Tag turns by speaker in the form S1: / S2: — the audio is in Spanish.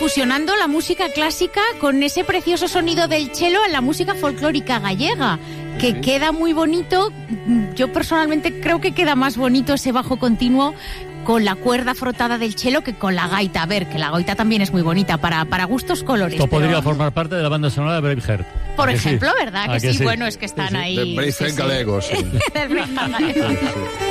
S1: fusionando la música clásica con ese precioso sonido del cello en la música folclórica gallega, que queda muy bonito. Yo personalmente creo que queda más bonito ese bajo continuo con la cuerda frotada del cello que con la gaita. A ver, que la gaita también es muy bonita, para gustos colores.
S2: Esto podría formar parte de la banda sonora de Braveheart.
S1: Por ejemplo, ¿verdad? Que sí,
S2: sí?
S1: bueno, es que están ahí.
S3: Del Braveheart galego, sí.
S1: Del Braveheart galego.